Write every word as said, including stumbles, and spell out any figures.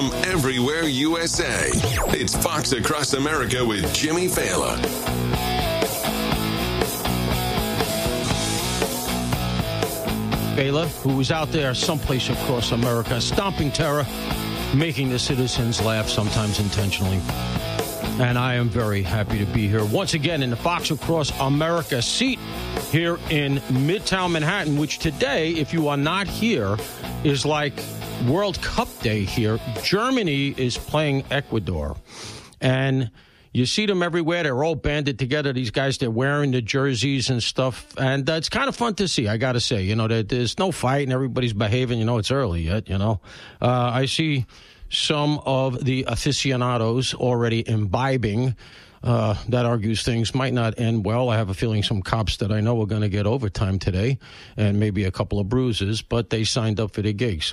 from everywhere U S A. It's Fox Across America with Jimmy Fallon. Fela, who was out there someplace across America, stomping terror, making the citizens laugh, sometimes intentionally. And I am very happy to be here once again in the Fox Across America seat here in Midtown Manhattan, which today, if you are not here, is like World Cup Day here. Germany is playing Ecuador. And you see them everywhere. They're all banded together. These guys, they're wearing the jerseys and stuff. And uh, it's kind of fun to see, I got to say. You know, there, there's no fight and everybody's behaving. You know, it's early yet, you know. Uh, I see some of the aficionados already imbibing. Uh, that argues things might not end well. I have a feeling some cops that I know are going to get overtime today and maybe a couple of bruises, but they signed up for the gig. So